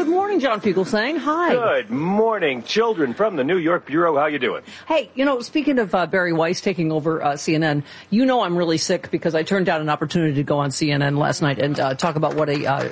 morning, John Fugelsang. Hi. Good morning, children from the New York Bureau. How you doing? Hey, speaking of Barry Weiss taking over CNN, I'm really sick because I turned down an opportunity to go on CNN last night and talk about what a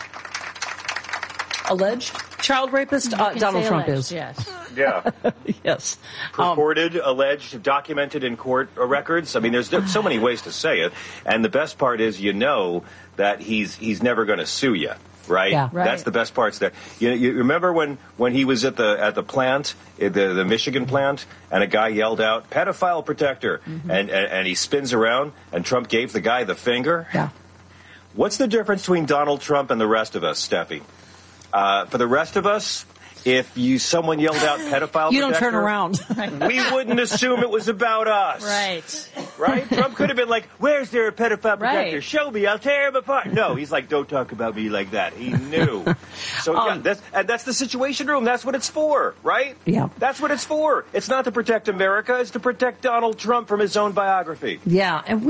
alleged child rapist Donald Trump is. Yes. Yeah. Yes. Purported, alleged, documented in court records. I mean, there's so many ways to say it. And the best part is, that he's never going to sue you. Right? Yeah. Right. That's the best parts there. You remember when he was at the plant, the Michigan plant, and a guy yelled out, "Pedophile protector," and he spins around, and Trump gave the guy the finger? Yeah. What's the difference between Donald Trump and the rest of us, Steffi? For the rest of us, if someone yelled out pedophile you don't protector, turn around. we wouldn't assume it was about us. Right? Trump could have been like, "Where's there a pedophile protector? Right. Show me, I'll tear him apart." No, he's like, "Don't talk about me like that." He knew. So that's the Situation Room. That's what it's for, right? Yeah. That's what it's for. It's not to protect America. It's to protect Donald Trump from his own biography. Yeah, and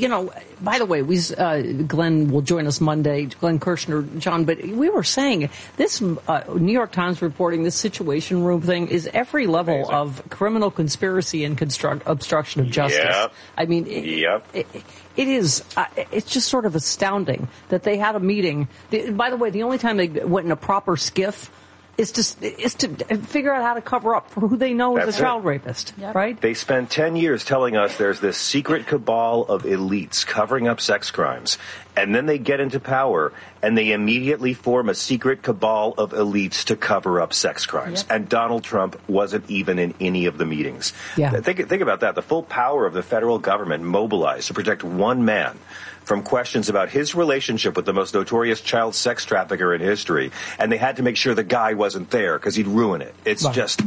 by the way, Glenn will join us Monday, Glenn Kirshner, John, but we were saying this New York Times reporting, this Situation Room thing is every level Amazing. of criminal conspiracy and obstruction of justice. Yep. I mean, it is, it's just sort of astounding that they had a meeting. By the way, the only time they went in a proper skiff is to figure out how to cover up for who they know is a child rapist, right? They spent 10 years telling us there's this secret cabal of elites covering up sex crimes. And then they get into power, and they immediately form a secret cabal of elites to cover up sex crimes. Yep. And Donald Trump wasn't even in any of the meetings. Yeah. Think about that. The full power of the federal government mobilized to protect one man from questions about his relationship with the most notorious child sex trafficker in history. And they had to make sure the guy wasn't there because he'd ruin it. It's just...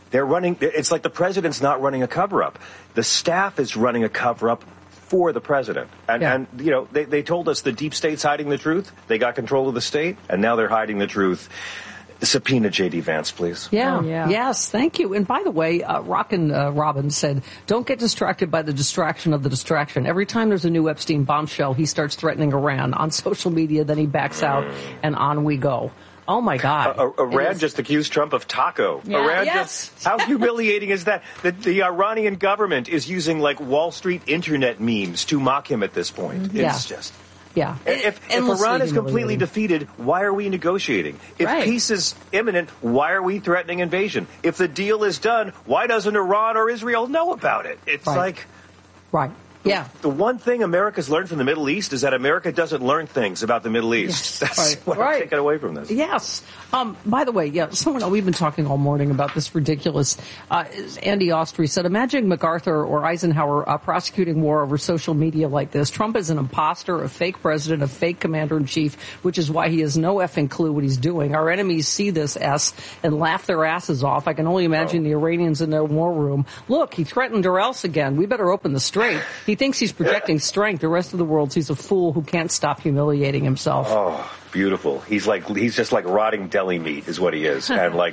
It's like the president's not running a cover-up. The staff is running a cover-up for the president. And they told us the deep state's hiding the truth. They got control of the state, and now they're hiding the truth. Subpoena J.D. Vance, please. Yeah. Oh, yeah. Yes, thank you. And by the way, Rockin' Robin said, don't get distracted by the distraction of the distraction. Every time there's a new Epstein bombshell, he starts threatening Iran on social media, then he backs out, and on we go. Oh, my God. Iran just accused Trump of taco. Yeah. Iran Yes. how humiliating is that? The Iranian government is using, Wall Street internet memes to mock him at this point. Yeah. It's just... Yeah. If Iran is completely defeated, why are we negotiating? If peace is imminent, why are we threatening invasion? If the deal is done, why doesn't Iran or Israel know about it? It's Right. Yeah. The one thing America's learned from the Middle East is that America doesn't learn things about the Middle East. Yes. That's what I'm taking away from this. Yes. By the way, we've been talking all morning about this ridiculous. Andy Ostry said, imagine MacArthur or Eisenhower prosecuting war over social media like this. Trump is an imposter, a fake president, a fake commander-in-chief, which is why he has no effing clue what he's doing. Our enemies see this and laugh their asses off. I can only imagine the Iranians in their war room. Look, he threatened or else again. We better open the strait. He thinks he's projecting strength. The rest of the world sees a fool who can't stop humiliating himself. Oh, beautiful. He's just like rotting deli meat is what he is. And a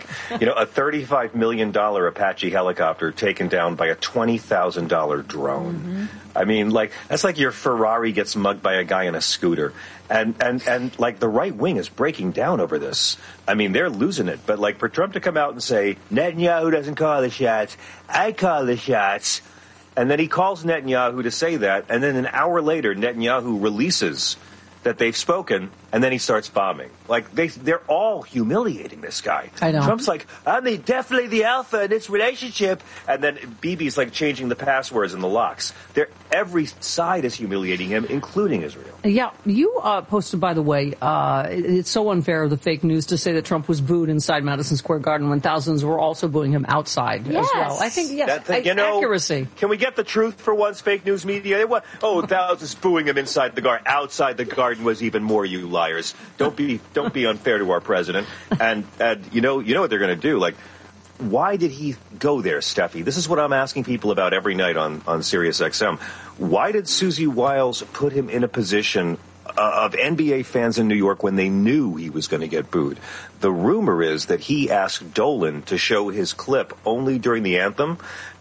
$35 million Apache helicopter taken down by a $20,000 drone. Mm-hmm. I mean, that's like your Ferrari gets mugged by a guy in a scooter. And the right wing is breaking down over this. I mean, they're losing it. But for Trump to come out and say, Netanyahu doesn't call the shots, I call the shots. And then he calls Netanyahu to say that, and then an hour later, Netanyahu releases that they've spoken, and then he starts bombing. They're all humiliating this guy. I know. Trump's like, I'm definitely the alpha in this relationship, and then Bibi's changing the passwords and the locks. Every side is humiliating him, including Israel. Yeah, you posted, by the way, it's so unfair of the fake news to say that Trump was booed inside Madison Square Garden when thousands were also booing him outside as well. I think, accuracy. Can we get the truth for once, fake news media? Thousands booing him inside the garden. Outside the garden was even more, you liars. Don't be unfair to our president. And you know what they're going to do. Why did he go there, Steffi? This is what I'm asking people about every night on Sirius XM. Why did Susie Wiles put him in a position of NBA fans in New York when they knew he was going to get booed? The rumor is that he asked Dolan to show his clip only during the anthem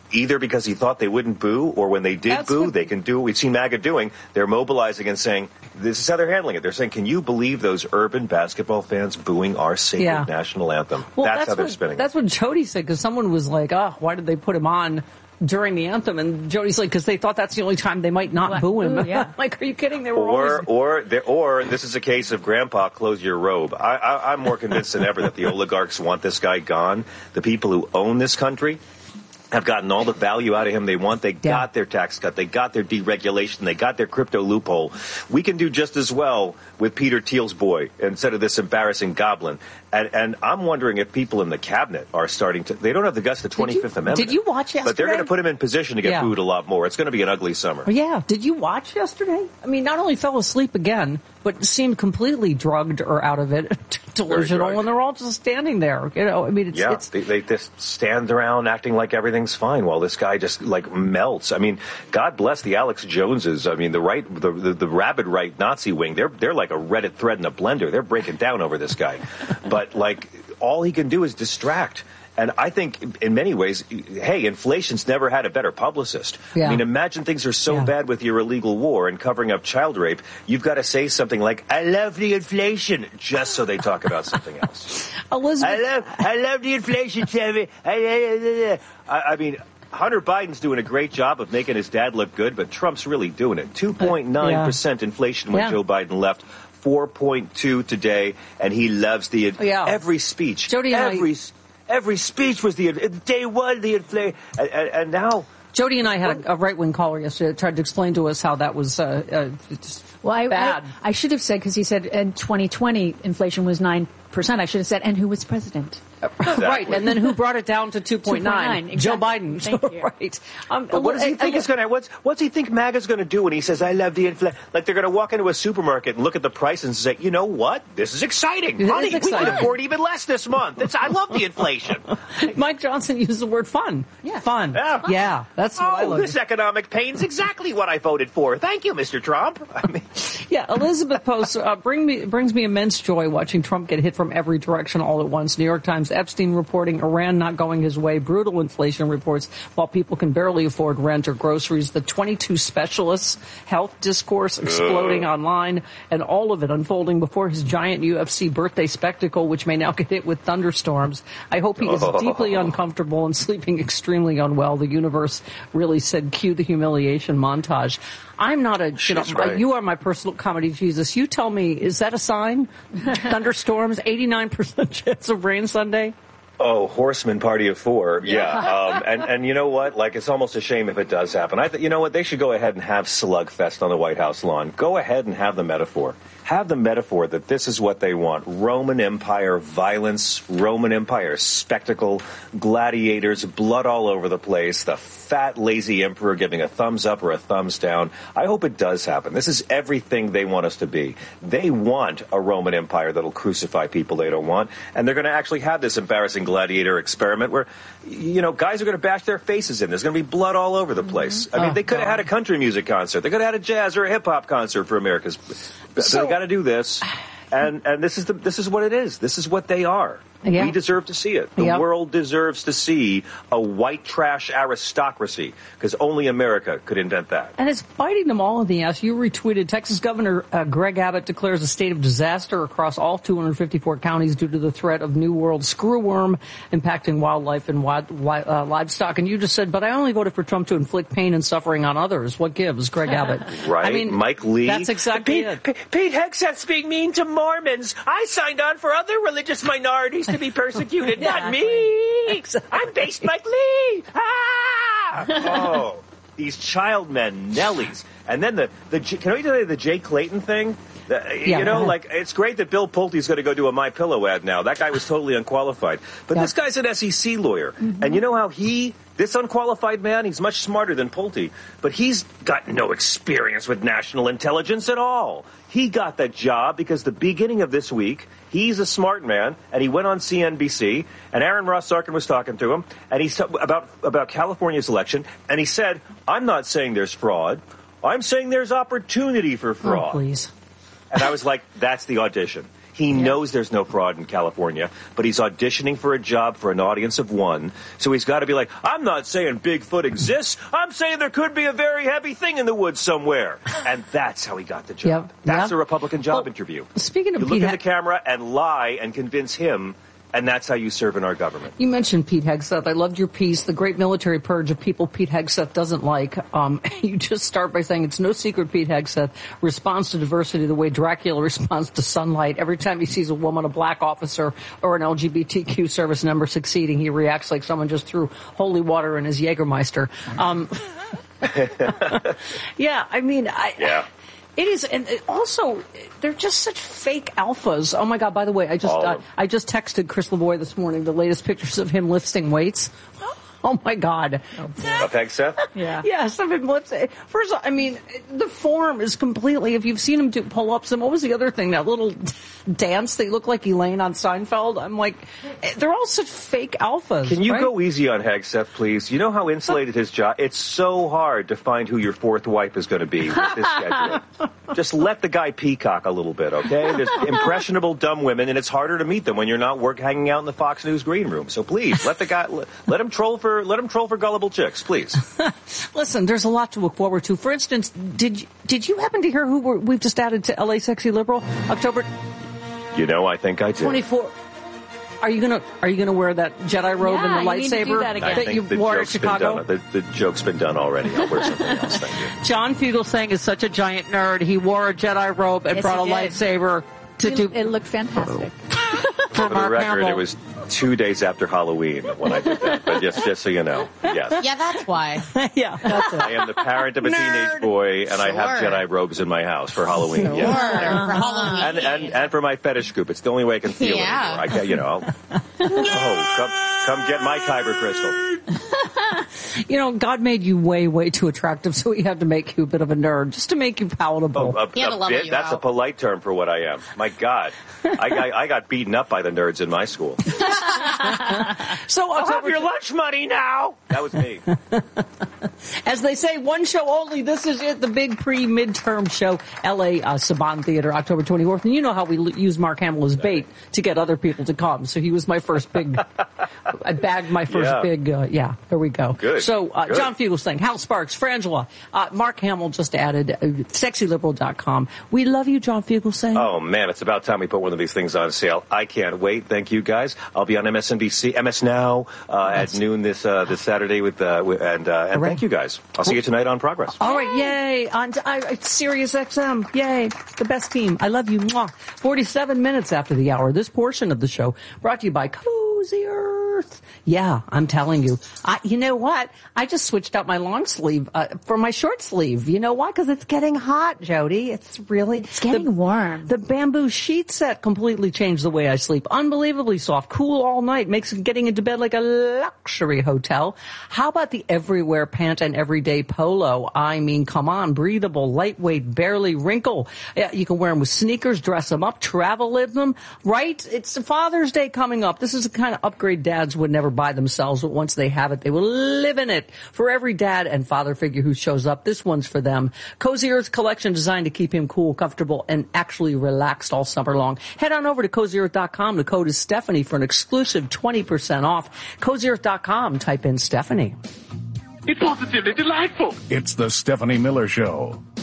either because he thought they wouldn't boo, or when they did boo, they can do what we've seen MAGA doing. They're mobilizing and saying, this is how they're handling it. They're saying, can you believe those urban basketball fans booing our sacred national anthem? Well, that's how they're spinning. That's what Jody said, because someone was like, why did they put him on during the anthem? And Jody's like, because they thought that's the only time they might not boo him. Like, are you kidding? They were or this is a case of Grandpa, close your robe. I'm more convinced than ever that the oligarchs want this guy gone. The people who own this country have gotten all the value out of him they want. They got their tax cut. They got their deregulation. They got their crypto loophole. We can do just as well with Peter Thiel's boy instead of this embarrassing goblin. And I'm wondering if people in the cabinet are starting to... They don't have the guts to the 25th Amendment. Did you watch yesterday? But they're going to put him in position to get booed a lot more. It's going to be an ugly summer. Yeah. Did you watch yesterday? I mean, not only fell asleep again, but seemed completely drugged or out of it, delusional, and they're all just standing there. You know, I mean, they just stand around acting like everything's fine while this guy just like melts. I mean, God bless the Alex Joneses. I mean, the rabid right Nazi wing. They're like a Reddit thread in a blender. They're breaking down over this guy, but like all he can do is distract. And I think in many ways, hey, inflation's never had a better publicist. I mean, imagine things are so bad with your illegal war and covering up child rape. You've got to say something like, I love the inflation, just so they talk about something else. Elizabeth, I love the inflation, Chevy. I mean, Hunter Biden's doing a great job of making his dad look good, but Trump's really doing it. 2.9% inflation when Joe Biden left. 4.2 today, and he loves the every speech. Jody and Every speech was day one, the inflation, and now. Jody and I had a right-wing caller yesterday that tried to explain to us how that was bad. I should have said, because he said in 2020 inflation was 9%. I should have said, and who was president? Exactly. Right, and then who brought it down to 2.9? Exactly. Joe Biden. Thank you. Right. But what does he think is going to? What's he think MAGA's going to do when he says, "I love the inflation"? Like they're going to walk into a supermarket and look at the prices and say, "You know what? This is exciting, honey. We can afford even less this month. I love the inflation." Mike Johnson used the word "fun." Yeah, fun. Yeah, that's what I love. This economic pain's exactly what I voted for. Thank you, Mr. Trump. I mean, Elizabeth posts brings me immense joy watching Trump get hit from every direction all at once. New York Times, Epstein reporting Iran not going his way, brutal inflation reports while people can barely afford rent or groceries, the 22 specialists, health discourse exploding online, and all of it unfolding before his giant UFC birthday spectacle, which may now get hit with thunderstorms. I hope he is deeply uncomfortable and sleeping extremely unwell. The universe really said, cue the humiliation montage. I'm not you are my personal comedy Jesus. You tell me, is that a sign? Thunderstorms, 89% chance of rain Sunday? Oh, horseman party of four. Yeah. And you know what? Like, it's almost a shame if it does happen. You know what? They should go ahead and have Slugfest on the White House lawn. Go ahead and have the metaphor. Have the metaphor that this is what they want. Roman Empire violence, Roman Empire spectacle, gladiators, blood all over the place, the fat, lazy emperor giving a thumbs up or a thumbs down. I hope it does happen. This is everything they want us to be. They want a Roman Empire that'll crucify people they don't want. And they're going to actually have this embarrassing gladiator experiment where, guys are going to bash their faces in. There's going to be blood all over the place. I mean, they could have had a country music concert. They could have had a jazz or a hip-hop concert for America's... So they got to do this, and this is what it is. This is what they are. Yeah. We deserve to see it. The world deserves to see a white trash aristocracy, because only America could invent that. And it's biting them all in the ass. You retweeted Texas Governor Greg Abbott declares a state of disaster across all 254 counties due to the threat of New World screwworm impacting wildlife and livestock. And you just said, but I only voted for Trump to inflict pain and suffering on others. What gives, Greg Abbott? Right. I mean, Mike Lee. That's exactly it. Pete Hegseth's being mean to Mormons. I signed on for other religious minorities to be persecuted, not me. Exactly. I'm based Mike Lee. Oh, these child men, Nellies. And then can we tell you the Jay Clayton thing? It's great that Bill Pulte's going to go do a MyPillow ad now. That guy was totally unqualified. But this guy's an SEC lawyer. Mm-hmm. And you know how this unqualified man, he's much smarter than Pulte, but he's got no experience with national intelligence at all. He got that job because the beginning of this week, he's a smart man, and he went on CNBC, and Aaron Ross Sorkin was talking to him, and he's about California's election, and he said, I'm not saying there's fraud. I'm saying there's opportunity for fraud. Oh, please. And I was like, that's the audition. He knows there's no fraud in California, but he's auditioning for a job for an audience of one. So he's got to be like, I'm not saying Bigfoot exists. I'm saying there could be a very heavy thing in the woods somewhere. And that's how he got the job. That's a Republican job interview. Speaking of you look at the camera and lie and convince him, and that's how you serve in our government. You mentioned Pete Hegseth. I loved your piece, The Great Military Purge of People Pete Hegseth Doesn't Like. You just start by saying it's no secret Pete Hegseth responds to diversity the way Dracula responds to sunlight. Every time he sees a woman, a black officer, or an LGBTQ service member succeeding, he reacts like someone just threw holy water in his Jägermeister. It is, and also, they're just such fake alphas. Oh my God, by the way, I just texted Chris Lavoie this morning the latest pictures of him lifting weights. Oh my God. Of Hegseth? Yeah. Yes, of him lifting. First of all, I mean, the form is completely, if you've seen him do pull-ups, and what was the other thing, that little dance they look like Elaine on Seinfeld? I'm like, they're all such fake alphas. Can you go easy on Hegseth, please? You know how insulated his job, it's so hard to find who your fourth wife is going to be with this schedule. Just let the guy peacock a little bit, okay? There's impressionable dumb women, and it's harder to meet them when you're not hanging out in the Fox News green room. So please, let him troll for gullible chicks, please. Listen, there's a lot to look forward to. For instance, did you happen to hear who we've just added to LA Sexy Liberal? October. You know, I think I did. 24. Are you gonna wear that Jedi robe and the lightsaber that you wore at Chicago? The joke's been done already. I'll wear something else. Thank you. John Fugelsang is such a giant nerd. He wore a Jedi robe and brought a lightsaber to do. It looked fantastic. For the record, it was 2 days after Halloween when I did that. But just so you know, yes. Yeah, that's why. Yeah, that's it. I am the parent of a teenage boy, and I have Jedi robes in my house for Halloween. For Halloween. And for my fetish scoop. It's the only way I can feel it anymore. Come get my Kyber crystal. You know, God made you way, way too attractive, so he had to make you a bit of a nerd, just to make you palatable. That's a polite term for what I am. My God. I got beaten up by the nerds in my school. So I'll have your lunch money now. That was me. As they say, one show only. This is it, the big pre-midterm show, L.A. Saban Theater, October 24th. And you know how we use Mark Hamill as bait to get other people to come. So he was my first big, I bagged my first big, there we go. Good. So John Fugelsang, Hal Sparks, Frangela, Mark Hamill just added, sexyliberal.com. We love you, John Fugelsang. Oh, man, it's about time we put one of these things on sale. I can't wait. Thank you, guys. I'll be on MSNBC, MS Now, at noon this Saturday and thank you guys. I'll see you tonight on Progress. All right, yay. On Sirius XM, yay. The best team. I love you. Mwah. 47 minutes after the hour. This portion of the show brought to you by Cozy Earth. Yeah, I'm telling you. You know what? I just switched out my long sleeve for my short sleeve. You know why? Because it's getting hot, Jody. It's getting warm. The bamboo sheet set completely changed the way I sleep. Unbelievably soft, cool all night, makes getting into bed like a luxury hotel. How about the Everywhere Pant and Everyday Polo? I mean, come on, breathable, lightweight, barely wrinkle. You can wear them with sneakers, dress them up, travel in them, right? It's Father's Day coming up. This is the kind of upgrade dads would never buy themselves, but once they have it, they will live in it. For every dad and father figure who shows up, this one's for them. Cozy Earth's collection designed to keep him cool, comfortable, and actually relaxed all summer long. Head on over to CozyEarth.com. The code is Stephanie for an exclusive 20% off. CozyEarth.com. Type in Stephanie. It's positively delightful. It's the Stephanie Miller Show.